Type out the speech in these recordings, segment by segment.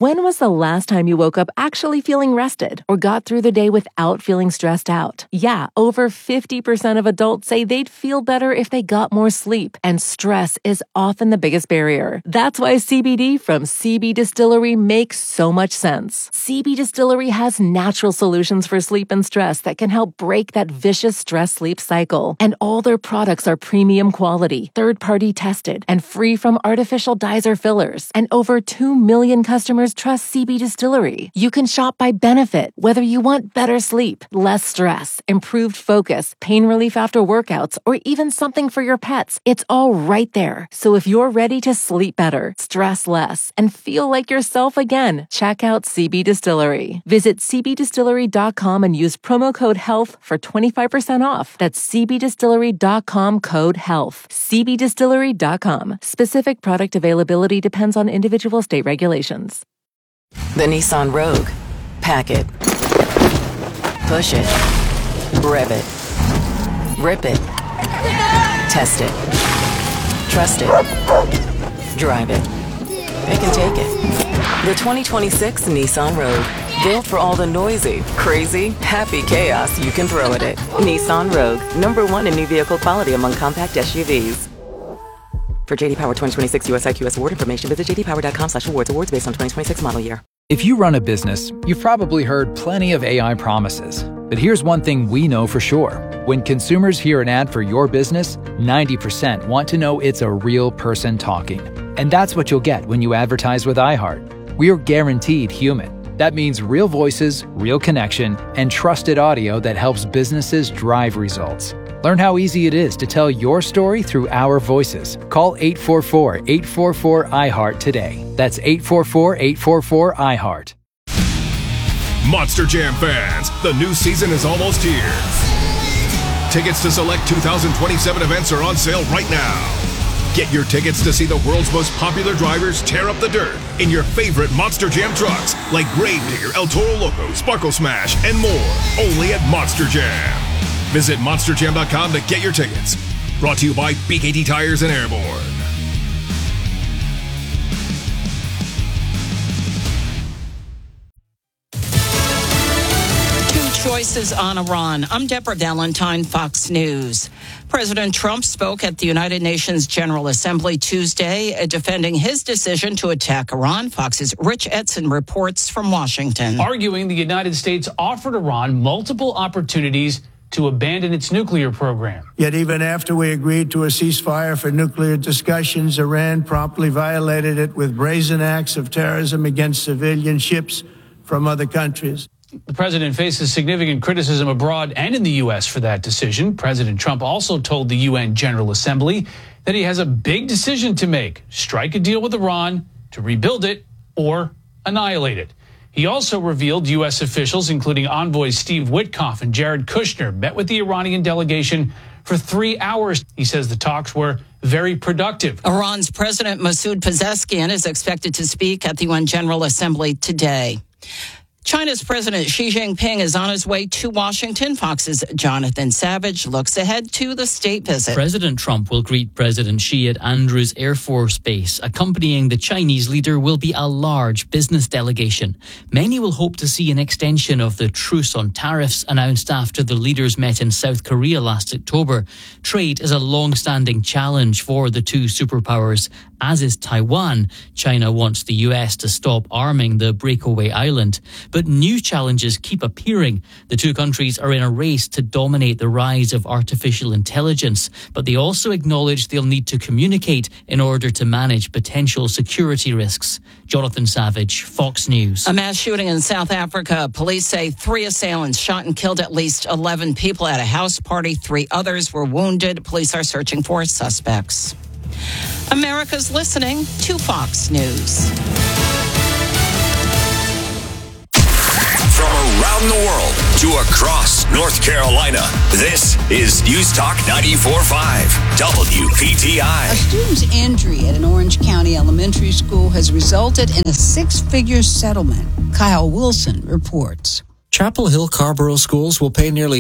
When was the last time you woke up actually feeling rested or got through the day without feeling stressed out? Yeah, over 50% of adults say they'd feel better if they got more sleep, and stress is often the biggest barrier. That's why CBD from CB Distillery makes so much sense. CB Distillery has natural solutions for sleep and stress that can help break that vicious stress-sleep cycle. And all their products are premium quality, third-party tested, and free from artificial dyes or fillers. And over 2 million customers trust CB Distillery. You can shop by benefit, whether you want better sleep, less stress, improved focus, pain relief after workouts, or even something for your pets. It's all right there. So if you're ready to sleep better, stress less, and feel like yourself again, check out CB Distillery. Visit cbdistillery.com and use promo code HEALTH for 25% off. That's cbdistillery.com code HEALTH. cbdistillery.com. Specific product availability depends on individual state regulations. The Nissan Rogue. Pack it. Push it. Rev it. Rip it. Test it. Trust it. Drive it. Pick and take it. The 2026 Nissan Rogue. Built for all the noisy, crazy, happy chaos you can throw at it. Nissan Rogue. #1 in new vehicle quality among compact SUVs. For JD Power 2026 US IQS award information, visit jdpower.com/awards. Awards based on 2026 model year. If you run a business, you've probably heard plenty of AI promises. But here's one thing we know for sure. When consumers hear an ad for your business, 90% want to know it's a real person talking. And that's what you'll get when you advertise with iHeart. We're guaranteed human. That means real voices, real connection, and trusted audio that helps businesses drive results. Learn how easy it is to tell your story through our voices. Call 844-844-iHeart today. That's 844-844-iHeart. Monster Jam fans, the new season is almost here. Tickets to select 2027 events are on sale right now. Get your tickets to see the world's most popular drivers tear up the dirt in your favorite Monster Jam trucks like Gravedigger, El Toro Loco, Sparkle Smash, and more. Only at Monster Jam. Visit monsterjam.com to get your tickets. Brought to you by BKT Tires and Airborne. Choices on Iran. I'm Deborah Valentine, Fox News. President Trump spoke at the United Nations General Assembly Tuesday, defending his decision to attack Iran. Fox's Rich Edson reports from Washington. Arguing the United States offered Iran multiple opportunities to abandon its nuclear program. Yet even after we agreed to a ceasefire for nuclear discussions, Iran promptly violated it with brazen acts of terrorism against civilian ships from other countries. The president faces significant criticism abroad and in the U.S. for that decision. President Trump also told the UN General Assembly that he has a big decision to make: strike a deal with Iran to rebuild it or annihilate it. He also revealed U.S. officials, including envoys Steve Witkoff and Jared Kushner, met with the Iranian delegation for 3 hours. He says the talks were very productive. Iran's President Masoud Pezeshkian is expected to speak at the UN General Assembly today. China's President Xi Jinping is on his way to Washington. Fox's Jonathan Savage looks ahead to the state visit. President Trump will greet President Xi at Andrews Air Force Base. Accompanying the Chinese leader will be a large business delegation. Many will hope to see an extension of the truce on tariffs announced after the leaders met in South Korea last October. Trade is a long-standing challenge for the two superpowers, as is Taiwan. China wants the US to stop arming the breakaway island. But new challenges keep appearing. The two countries are in a race to dominate the rise of artificial intelligence, but they also acknowledge they'll need to communicate in order to manage potential security risks. Jonathan Savage, Fox News. A mass shooting in South Africa. Police say 3 assailants shot and killed at least 11 people at a house party. 3 others were wounded. Police are searching for suspects. America's listening to Fox News. From around the world to across North Carolina, this is News Talk 94.5 WPTI. A student's injury at an Orange County elementary school has resulted in a 6-figure settlement. Kyle Wilson reports. Chapel Hill Carborough schools will pay nearly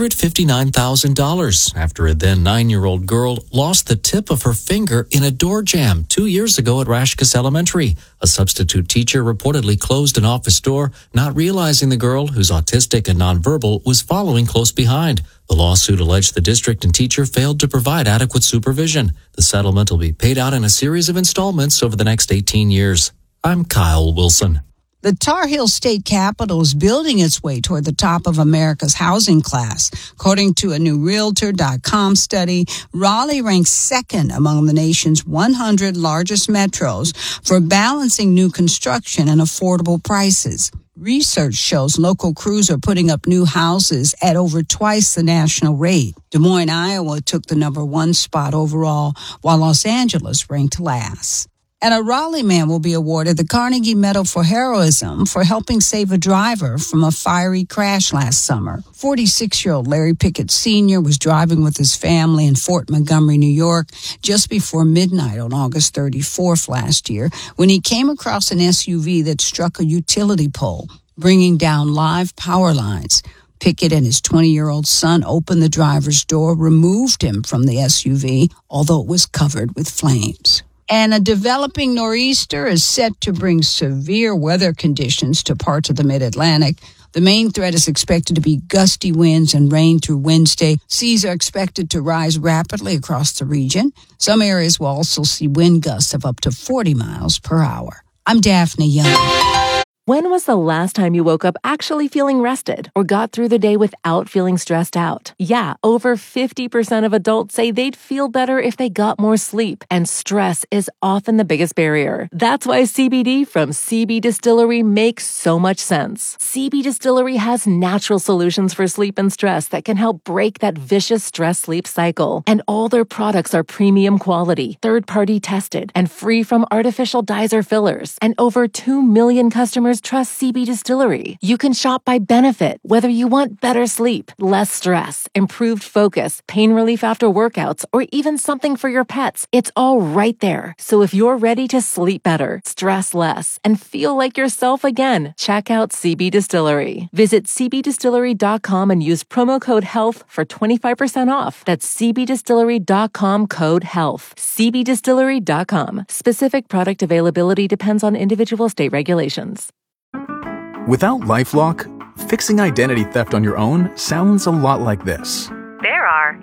$159,000 after a then 9-year-old girl lost the tip of her finger in a door jam 2 years ago at Rashkus Elementary. A substitute teacher reportedly closed an office door, not realizing the girl, who's autistic and nonverbal, was following close behind. The lawsuit alleged the district and teacher failed to provide adequate supervision. The settlement will be paid out in a series of installments over the next 18 years. I'm Kyle Wilson. The Tar Heel State Capitol is building its way toward the top of America's housing class. According to a new Realtor.com study, Raleigh ranks second among the nation's 100 largest metros for balancing new construction and affordable prices. Research shows local crews are putting up new houses at over twice the national rate. Des Moines, Iowa took the number 1 spot overall, while Los Angeles ranked last. And a Raleigh man will be awarded the Carnegie Medal for heroism for helping save a driver from a fiery crash last summer. 46-year-old Larry Pickett Sr. was driving with his family in Fort Montgomery, New York, just before midnight on August 34th last year when he came across an SUV that struck a utility pole, bringing down live power lines. Pickett and his 20-year-old son opened the driver's door, removed him from the SUV, although it was covered with flames. And a developing nor'easter is set to bring severe weather conditions to parts of the mid-Atlantic. The main threat is expected to be gusty winds and rain through Wednesday. Seas are expected to rise rapidly across the region. Some areas will also see wind gusts of up to 40 miles per hour. I'm Daphne Young. When was the last time you woke up actually feeling rested or got through the day without feeling stressed out? Yeah, over 50% of adults say they'd feel better if they got more sleep, and stress is often the biggest barrier. That's why CBD from CB Distillery makes so much sense. CB Distillery has natural solutions for sleep and stress that can help break that vicious stress-sleep cycle. And all their products are premium quality, third-party tested, and free from artificial dyes or fillers. And over 2 million customers trust CB Distillery. You can shop by benefit, whether you want better sleep, less stress, improved focus, pain relief after workouts, or even something for your pets. It's all right there. So if you're ready to sleep better, stress less, and feel like yourself again, check out CB Distillery. Visit cbdistillery.com and use promo code HEALTH for 25% off. That's cbdistillery.com code HEALTH. cbdistillery.com. Specific product availability depends on individual state regulations. Without LifeLock, fixing identity theft on your own sounds a lot like this. There are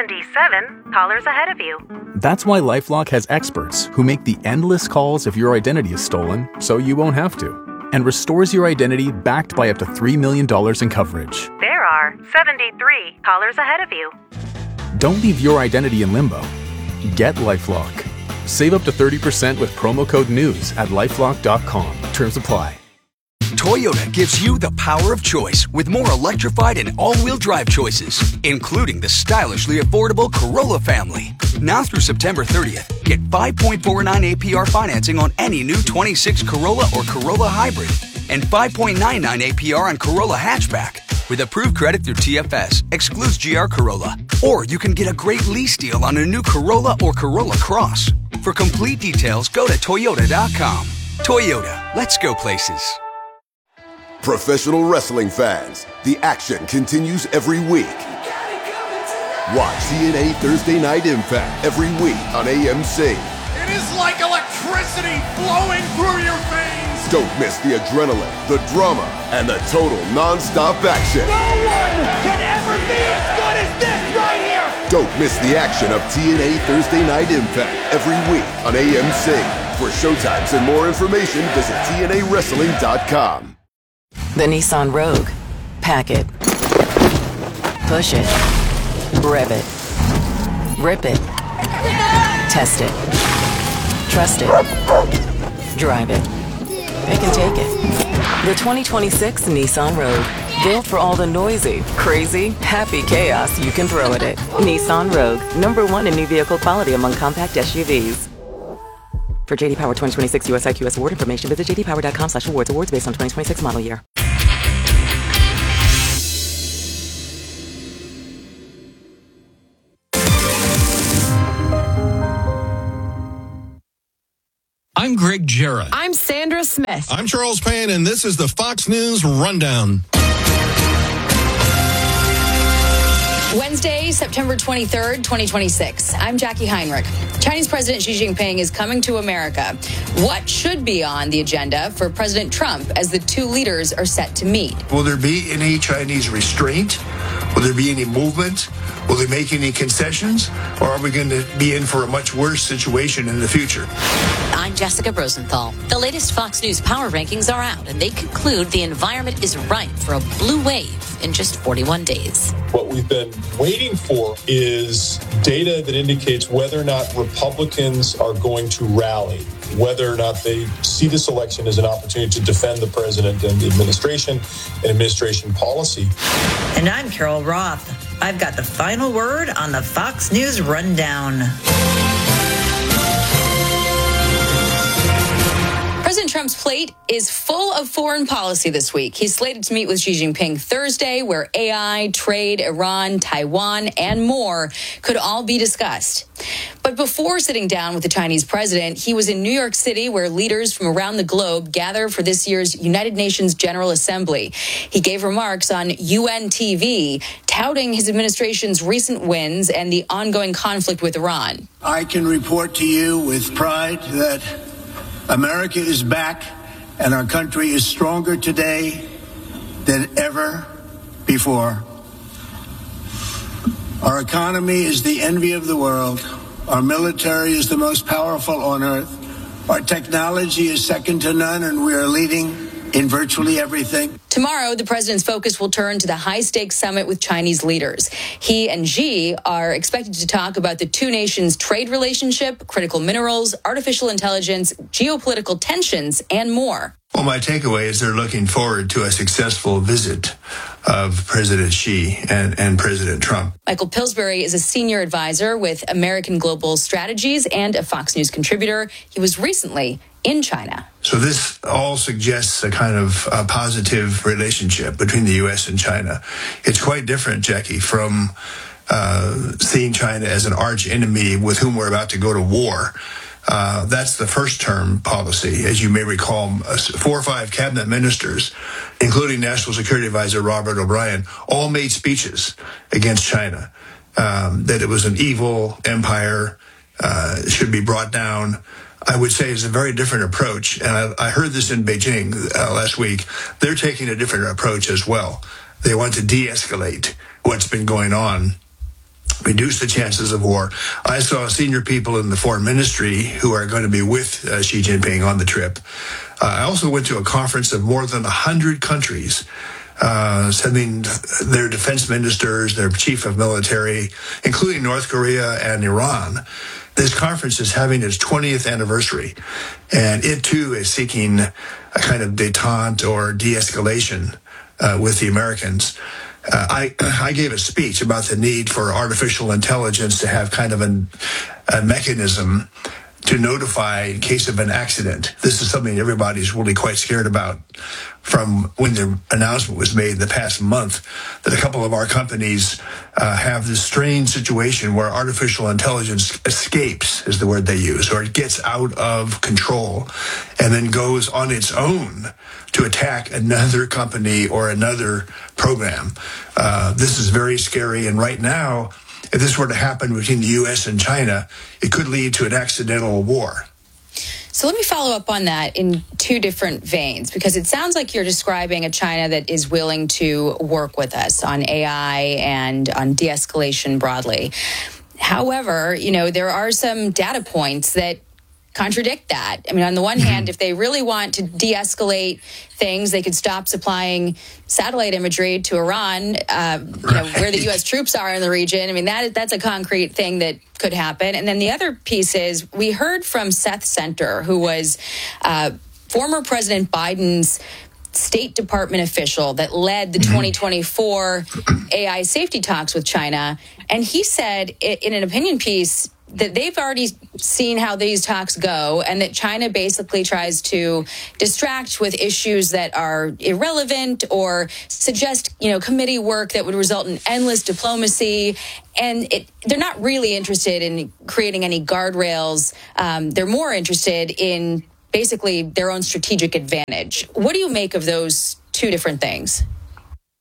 77 callers ahead of you. That's why LifeLock has experts who make the endless calls if your identity is stolen so you won't have to, and restores your identity backed by up to $3 million in coverage. There are 73 callers ahead of you. Don't leave your identity in limbo. Get LifeLock. Save up to 30% with promo code NEWS at LifeLock.com. Terms apply. Toyota gives you the power of choice with more electrified and all-wheel drive choices, including the stylishly affordable Corolla family. Now through September 30th, get 5.49 APR financing on any new 26 Corolla or Corolla Hybrid and 5.99 APR on Corolla Hatchback. With approved credit through TFS, excludes GR Corolla. Or you can get a great lease deal on a new Corolla or Corolla Cross. For complete details, go to Toyota.com. Toyota, let's go places. Professional wrestling fans, the action continues every week. Watch TNA Thursday Night Impact every week on AMC. It is like electricity flowing through your veins. Don't miss the adrenaline, the drama, and the total non-stop action. No one can ever be as good as this right here. Don't miss the action of TNA Thursday Night Impact every week on AMC. For showtimes and more information, visit TNAWrestling.com. The Nissan Rogue. Pack it. Push it. Rev it. Rip it. Test it. Trust it. Drive it. It can take it. The 2026 Nissan Rogue. Built for all the noisy, crazy, happy chaos you can throw at it. Nissan Rogue. #1 in new vehicle quality among compact SUVs. For JD Power 2026 US IQS award information, visit jdpower.com/awards. Awards based on 2026 model year. I'm Greg Jarrett. I'm Sandra Smith. I'm Charles Payne, and this is the Fox News Rundown. Wednesday, September 23rd, 2026. I'm Jackie Heinrich. Chinese President Xi Jinping is coming to America. What should be on the agenda for President Trump as the two leaders are set to meet? Will there be any Chinese restraint? Will there be any movement? Will they make any concessions? Or are we going to be in for a much worse situation in the future? I'm Jessica Rosenthal. The latest Fox News power rankings are out, and they conclude the environment is ripe for a blue wave in just 41 days. What we've been waiting for is data that indicates whether or not Republicans are going to rally, whether or not they see this election as an opportunity to defend the president and the administration and administration policy. And I'm Carol Roth. I've got the final word on the Fox News Rundown. President Trump's plate is full of foreign policy this week. He's slated to meet with Xi Jinping Thursday, where AI, trade, Iran, Taiwan, and more could all be discussed. But before sitting down with the Chinese president, he was in New York City, where leaders from around the globe gather for this year's United Nations General Assembly. He gave remarks on UN TV, touting his administration's recent wins and the ongoing conflict with Iran. I can report to you with pride that America is back, and our country is stronger today than ever before. Our economy is the envy of the world. Our military is the most powerful on earth. Our technology is second to none, and we are leading in virtually everything. Tomorrow, the president's focus will turn to the high-stakes summit with Chinese leaders. He and Xi are expected to talk about the two nations' trade relationship, critical minerals, artificial intelligence, geopolitical tensions, and more. Well, my takeaway is they're looking forward to a successful visit of President Xi and President Trump. Michael Pillsbury is a senior advisor with American Global Strategies and a Fox News contributor. He was recently in China. So this all suggests a kind of positive relationship between the U.S. and China. It's quite different, Jackie, from seeing China as an arch enemy with whom we're about to go to war. That's the first term policy. As you may recall, 4 or 5 cabinet ministers, including National Security Advisor Robert O'Brien, all made speeches against China, that it was an evil empire, should be brought down. I would say is a very different approach. And I heard this in Beijing last week. They're taking a different approach as well. They want to de-escalate what's been going on, reduce the chances of war. I saw senior people in the foreign ministry who are going to be with Xi Jinping on the trip. I also went to a conference of more than 100 countries, sending their defense ministers, their chief of military, including North Korea and Iran. This conference is having its 20th anniversary, and it too is seeking a kind of détente or de-escalation with the Americans. I gave a speech about the need for artificial intelligence to have kind of a mechanism to notify in case of an accident. This is something everybody's really quite scared about from when the announcement was made in the past month that a couple of our companies have this strange situation where artificial intelligence escapes, is the word they use, or it gets out of control and then goes on its own to attack another company or another program. This is very scary, and right now, if this were to happen between the U.S. and China, it could lead to an accidental war. So let me follow up on that in two different veins, because it sounds like you're describing a China that is willing to work with us on AI and on de-escalation broadly. However, there are some data points that contradict that. I mean, on the one hand, if they really want to de-escalate things, they could stop supplying satellite imagery to Iran, where the U.S. troops are in the region. I mean, that's a concrete thing that could happen. And then the other piece is we heard from Seth Center, who was former President Biden's State Department official that led the 2024 AI safety talks with China. And he said in an opinion piece that they've already seen how these talks go, and that China basically tries to distract with issues that are irrelevant or suggest, committee work that would result in endless diplomacy. And they're not really interested in creating any guardrails. They're more interested in basically their own strategic advantage. What do you make of those two different things?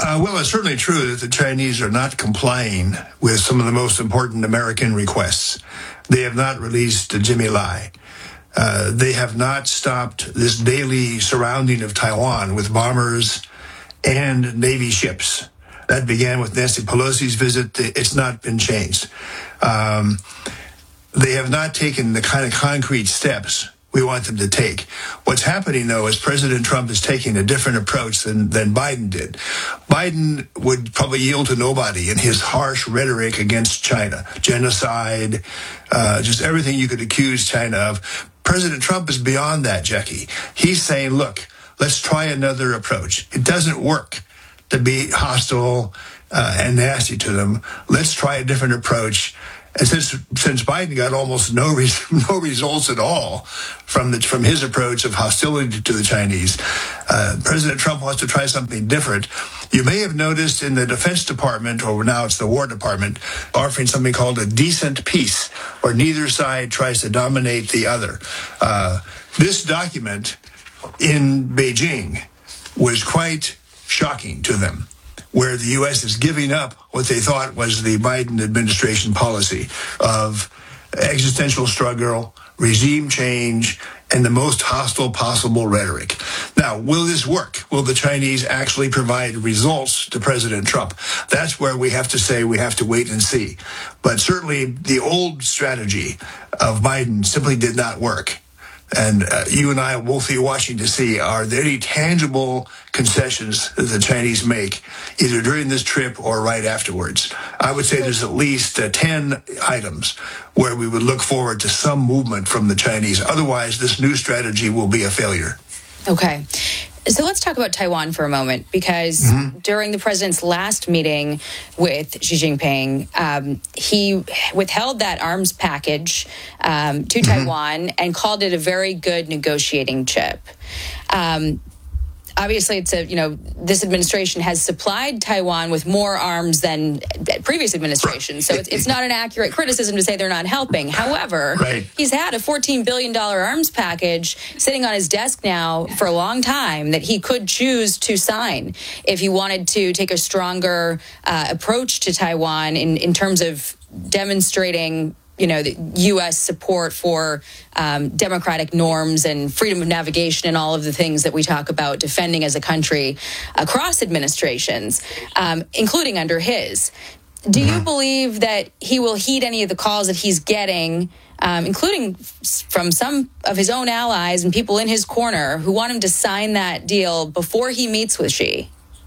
Well, it's certainly true that the Chinese are not complying with some of the most important American requests. They have not released Jimmy Lai. They have not stopped this daily surrounding of Taiwan with bombers and Navy ships. That began with Nancy Pelosi's visit. It's not been changed. They have not taken the kind of concrete steps we want them to take. What's happening, though, is President Trump is taking a different approach than Biden did. Biden would probably yield to nobody in his harsh rhetoric against China, genocide, just everything you could accuse China of. President Trump is beyond that, Jackie. He's saying, look, let's try another approach. It doesn't work to be hostile and nasty to them. Let's try a different approach. And since Biden got almost no results at all from his approach of hostility to the Chinese, President Trump wants to try something different. You may have noticed in the Defense Department, or now it's the War Department, offering something called a decent peace, where neither side tries to dominate the other. This document in Beijing was quite shocking to them, where the U.S. is giving up what they thought was the Biden administration policy of existential struggle, regime change, and the most hostile possible rhetoric. Now, will this work? Will the Chinese actually provide results to President Trump? That's where we have to say we have to wait and see. But certainly the old strategy of Biden simply did not work. And you and I will be watching to see, are there any tangible concessions that the Chinese make either during this trip or right afterwards? I would say there's at least 10 items where we would look forward to some movement from the Chinese. Otherwise, this new strategy will be a failure. Okay. So let's talk about Taiwan for a moment, because during the president's last meeting with Xi Jinping, he withheld that arms package to Taiwan and called it a very good negotiating chip. Obviously, this administration has supplied Taiwan with more arms than previous administrations, so it's not an accurate criticism to say they're not helping. However, he's had a $14 billion arms package sitting on his desk now for a long time that he could choose to sign if he wanted to take a stronger approach to Taiwan in terms of demonstrating the U.S. support for democratic norms and freedom of navigation and all of the things that we talk about defending as a country across administrations, including under his. Do you believe that he will heed any of the calls that he's getting, including from some of his own allies and people in his corner who want him to sign that deal before he meets with Xi?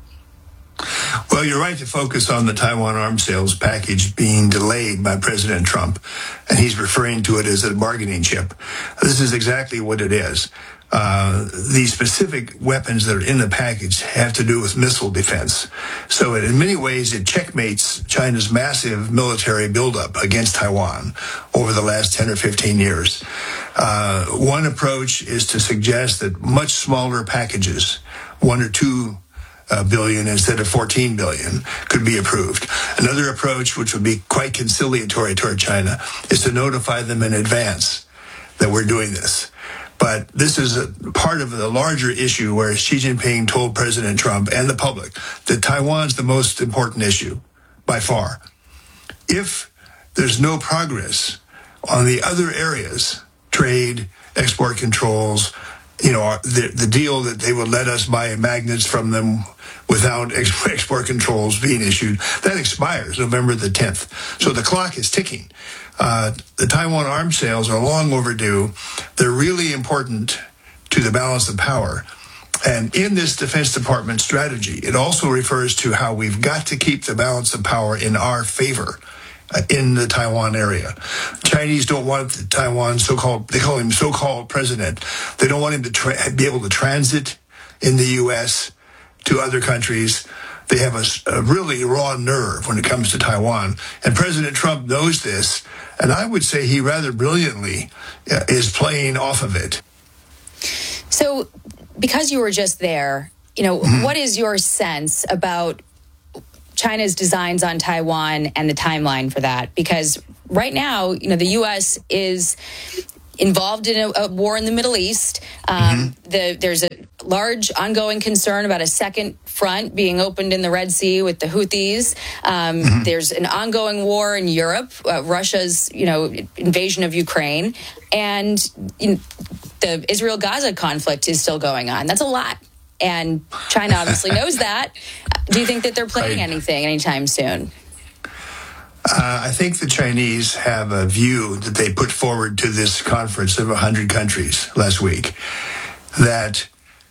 Well, you're right to focus on the Taiwan arms sales package being delayed by President Trump, and he's referring to it as a bargaining chip. This is exactly what it is. The specific weapons that are in the package have to do with missile defense. So in many ways, it checkmates China's massive military buildup against Taiwan over the last 10 or 15 years. One approach is to suggest that much smaller packages, 1 or 2 billion instead of 14 billion, could be approved. Another approach, which would be quite conciliatory toward China, is to notify them in advance that we're doing this. But this is a part of the larger issue where Xi Jinping told President Trump and the public that Taiwan's the most important issue by far. If there's no progress on the other areas, trade, export controls, the deal that they would let us buy magnets from them without export controls being issued, that expires November the 10th. So the clock is ticking. The Taiwan arms sales are long overdue. They're really important to the balance of power. And in this Defense Department strategy, it also refers to how we've got to keep the balance of power in our favor in the Taiwan area. Chinese don't want the Taiwan they call him so-called president. They don't want him to be able to transit in the U.S. to other countries. They have a really raw nerve when it comes to Taiwan. And President Trump knows this, and I would say he rather brilliantly is playing off of it. So, because you were just there, what is your sense about China's designs on Taiwan and the timeline for that? Because right now, the U.S. is involved in a war in the Middle East. There's a large ongoing concern about a second front being opened in the Red Sea with the Houthis. There's an ongoing war in Europe, Russia's, invasion of Ukraine, and the Israel-Gaza conflict is still going on. That's a lot. And China obviously knows that. Do you think that they're planning anything anytime soon? I think the Chinese have a view that they put forward to this conference of 100 countries last week, that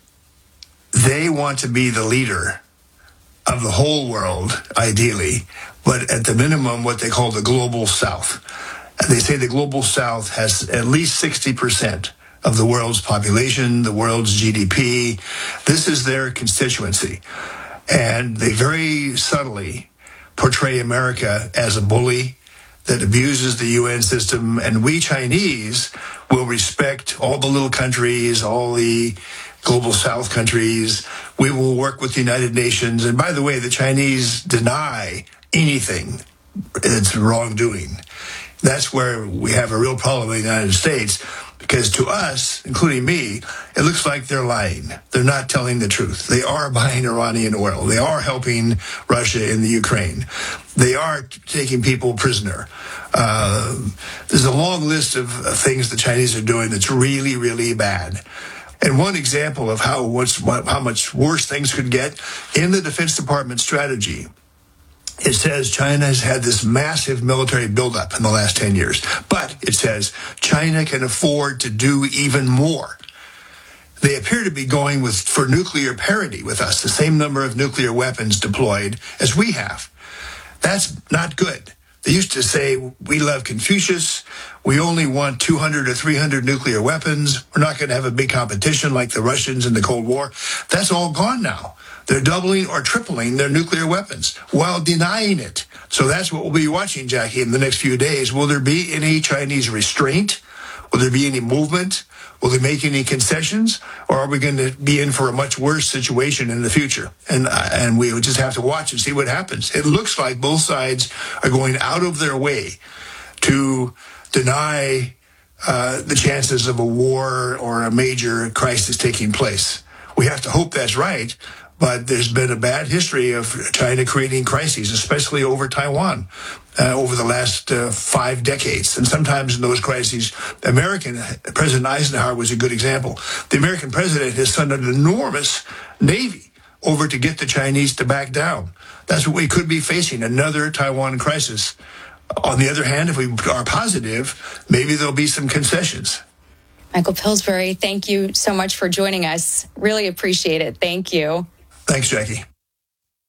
they want to be the leader of the whole world, ideally, but at the minimum, what they call the global south. And they say the global south has at least 60% of the world's population, the world's GDP. This is their constituency. And they very subtly portray America as a bully that abuses the UN system. And we Chinese will respect all the little countries, all the global south countries. We will work with the United Nations. And by the way, the Chinese deny anything that's wrongdoing. That's where we have a real problem in the United States, because to us, including me, it looks like they're lying. They're not telling the truth. They are buying Iranian oil. They are helping Russia in the Ukraine. They are taking people prisoner. There's a long list of things the Chinese are doing that's really, really bad. And one example of how much worse things could get, in the Defense Department strategy, it says China has had this massive military buildup in the last 10 years. But it says China can afford to do even more. They appear to be going for nuclear parity with us, the same number of nuclear weapons deployed as we have. That's not good. They used to say, we love Confucius. We only want 200 or 300 nuclear weapons. We're not going to have a big competition like the Russians in the Cold War. That's all gone now. They're doubling or tripling their nuclear weapons while denying it. So that's what we'll be watching, Jackie, in the next few days. Will there be any Chinese restraint? Will there be any movement? Will they make any concessions? Or are we going to be in for a much worse situation in the future? And we just have to watch and see what happens. It looks like both sides are going out of their way to deny the chances of a war or a major crisis taking place. We have to hope that's right. But there's been a bad history of China creating crises, especially over Taiwan, over the last 5 decades. And sometimes in those crises, President Eisenhower was a good example. The American president has sent an enormous navy over to get the Chinese to back down. That's what we could be facing, another Taiwan crisis. On the other hand, if we are positive, maybe there'll be some concessions. Michael Pillsbury, thank you so much for joining us. Really appreciate it. Thank you. Thanks, Jackie.